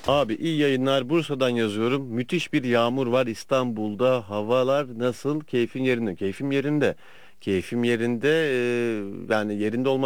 Abi iyi yayınlar. Bursa'dan yazıyorum. Müthiş bir yağmur var İstanbul'da. Havalar nasıl? Keyfin yerinde. Keyfim yerinde. Keyfim yerinde. Yani yerinde olması